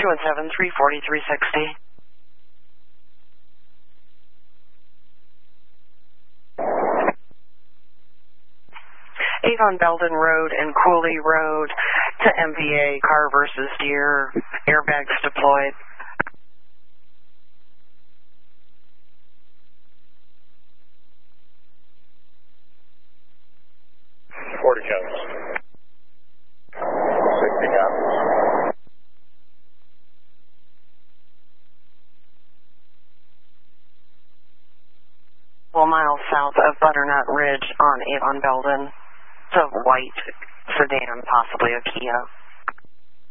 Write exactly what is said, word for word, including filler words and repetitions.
two one seven, three four three six zero. Avon Belden Road and Cooley Road to M V A, car versus deer, airbags deployed. forty counts. sixty counts. Well, miles south of Butternut Ridge on Avon Belden. It's a white sedan, possibly a Kia.